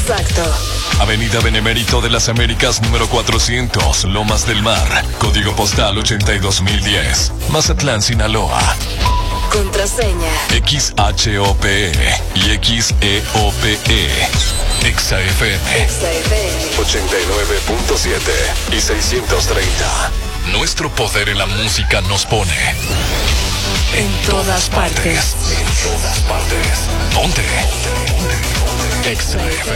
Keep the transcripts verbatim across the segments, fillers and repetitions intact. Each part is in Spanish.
Exacto. Avenida Benemérito de las Américas número cuatrocientos, Lomas del Mar. Código postal ochenta y dos mil diez. Mazatlán, Sinaloa. Contraseña X H O P E y X E O P E. Exa F M Exa F M ochenta y nueve punto siete y seiscientos treinta. Nuestro poder en la música nos pone en todas partes. En todas partes. Ponte. Exa F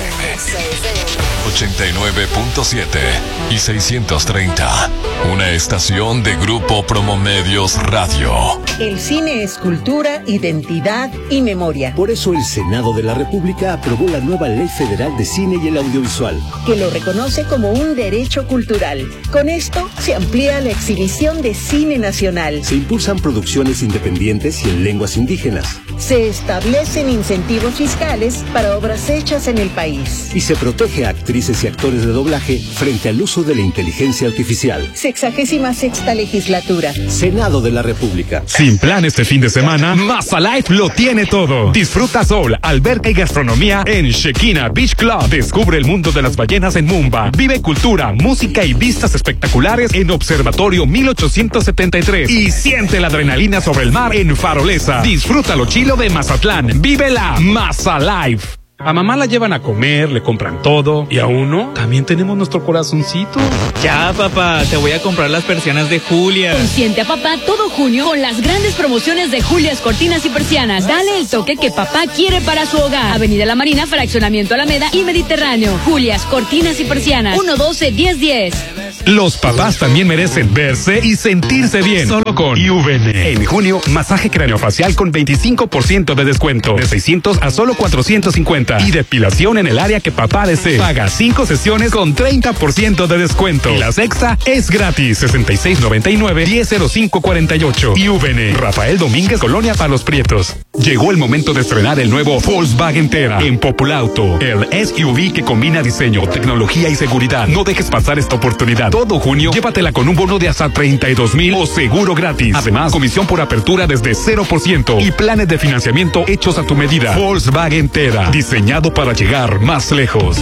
M ochenta y nueve punto siete y seiscientos treinta. Una estación de Grupo Promomedios Radio. El cine es cultura, identidad y memoria. Por eso el Senado de la República aprobó la nueva Ley Federal de Cine y el Audiovisual, que lo reconoce como un derecho cultural. Con esto se amplía la exhibición de cine nacional. Se impulsan producciones independientes y en lenguas indígenas. Se establecen incentivos fiscales para obras hechas en el país. Y se protege a actrices y actores de doblaje frente al uso de la inteligencia artificial. Sexagésima sexta legislatura. Senado de la República. Sin plan este fin de semana, Mazalife lo tiene todo. Disfruta sol, alberca y gastronomía en Shekina Beach Club. Descubre el mundo de las ballenas en Mumba. Vive cultura, música y vistas espectaculares en Observatorio mil ochocientos setenta y tres. Y siente la adrenalina sobre el mar en Farolesa. Disfruta lo chilo de Mazatlán. Vive la Mazalife. A mamá la llevan a comer, le compran todo. Y a uno también tenemos nuestro corazoncito. Ya, papá, te voy a comprar las persianas de Julia. Consiente a papá todo junio con las grandes promociones de Julias Cortinas y Persianas. Dale el toque que papá quiere para su hogar. Avenida La Marina, Fraccionamiento Alameda y Mediterráneo. Julias Cortinas y Persianas. uno doce diez diez. Los papás también merecen verse y sentirse bien. Solo con Juvene. En junio, masaje craneofacial con veinticinco por ciento de descuento. De seiscientos a solo cuatrocientos cincuenta. Y depilación en el área que papá desee. Paga cinco sesiones con treinta por ciento de descuento. Y la sexta es gratis. sesenta y seis noventa y nueve, diez cero cinco cuarenta y ocho. Juvene. Rafael Domínguez, Colonia Palos Prietos. Llegó el momento de estrenar el nuevo Volkswagen Tera en Populauto. El S U V que combina diseño, tecnología y seguridad. No dejes pasar esta oportunidad. Todo junio, llévatela con un bono de hasta treinta y dos mil o seguro gratis. Además, comisión por apertura desde cero por ciento y planes de financiamiento hechos a tu medida. Volkswagen Tera, diseñado para llegar más lejos.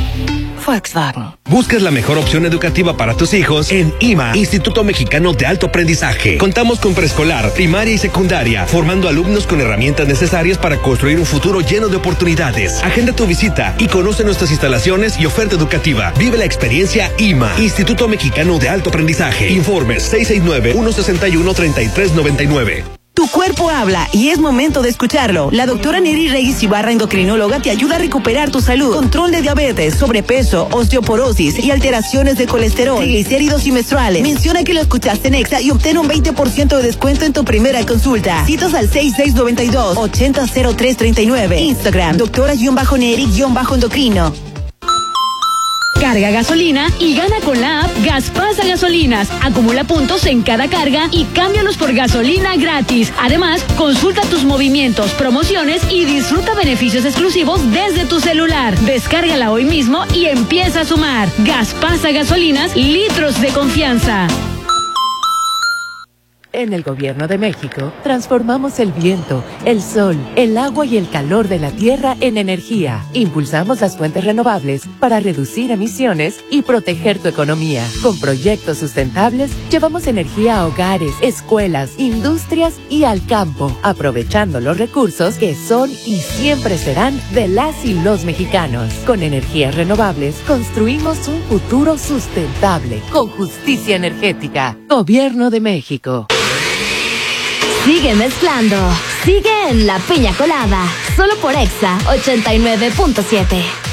Volkswagen. Buscas la mejor opción educativa para tus hijos en I M A, Instituto Mexicano de Alto Aprendizaje. Contamos con preescolar, primaria y secundaria, formando alumnos con herramientas necesarias para construir un futuro lleno de oportunidades. Agenda tu visita y conoce nuestras instalaciones y oferta educativa. Vive la experiencia I M A, Instituto Mexicano de Alto Aprendizaje. Informes seis seis nueve, uno seis uno, tres tres nueve nueve. Tu cuerpo habla y es momento de escucharlo. La doctora Neri Reyes Ibarra, endocrinóloga, te ayuda a recuperar tu salud. Control de diabetes, sobrepeso, osteoporosis y alteraciones de colesterol, triglicéridos y menstruales. Menciona que lo escuchaste en Exa y obtén un veinte por ciento de descuento en tu primera consulta. Citas al seis seis nueve dos, ocho cero cero tres tres nueve. Instagram, doctora-neri-endocrino. Carga gasolina y gana con la app Gaspasa Gasolinas. Acumula puntos en cada carga y cámbialos por gasolina gratis. Además, consulta tus movimientos, promociones y disfruta beneficios exclusivos desde tu celular. Descárgala hoy mismo y empieza a sumar. Gaspasa Gasolinas, litros de confianza. En el Gobierno de México, transformamos el viento, el sol, el agua y el calor de la tierra en energía. Impulsamos las fuentes renovables para reducir emisiones y proteger tu economía. Con proyectos sustentables, llevamos energía a hogares, escuelas, industrias y al campo, aprovechando los recursos que son y siempre serán de las y los mexicanos. Con energías renovables, construimos un futuro sustentable, con justicia energética. Gobierno de México. Sigue mezclando, sigue en La Piña Colada, solo por Exa ochenta y nueve punto siete.